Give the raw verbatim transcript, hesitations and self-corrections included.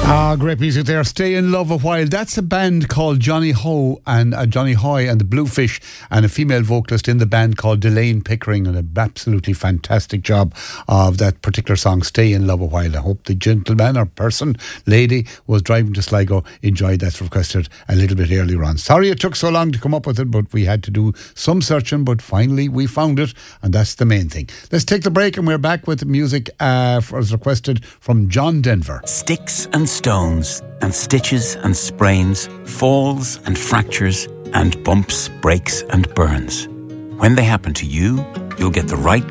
Ah, great music there. Stay in Love a While. That's a band called Johnny Ho and uh, Johnny Hoy and the Bluefish, and a female vocalist in the band called Delane Pickering, and an absolutely fantastic job of that particular song, Stay in Love a While. I hope the gentleman or person, lady, was driving to Sligo enjoyed that, requested a little bit earlier on. Sorry it took so long to come up with it, but we had to do some searching, but finally we found it, and that's the main thing. Let's take the break, and we're back with music uh, as requested from John Denver. Sticks and stones and stitches and sprains, falls and fractures and bumps, breaks and burns. When they happen to you, you'll get the right